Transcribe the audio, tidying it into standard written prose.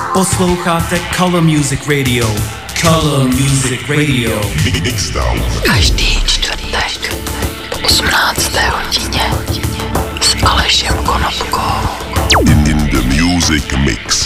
Posloucháte Color Music Radio. Color Music Radio. Každý čtvrtek po 18. hodině s Alešem Konopkou. In the music mix.